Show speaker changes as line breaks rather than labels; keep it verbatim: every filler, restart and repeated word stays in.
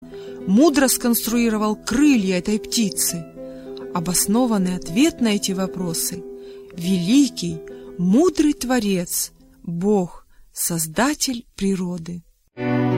мудро сконструировал крылья этой птицы? Обоснованный ответ на эти вопросы — великий, мудрый Творец, Бог, Создатель природы.